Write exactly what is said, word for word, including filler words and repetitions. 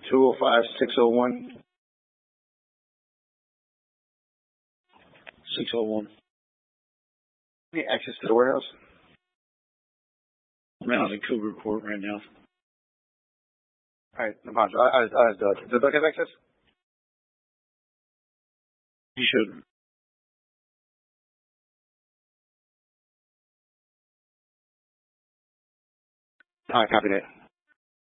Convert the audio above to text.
two oh five, six oh one. six oh one. Any access to the warehouse? I'm out in Cougar Court right now. All right, no problem. I, I, I, uh, does Doug have access? He should. All right, copy that.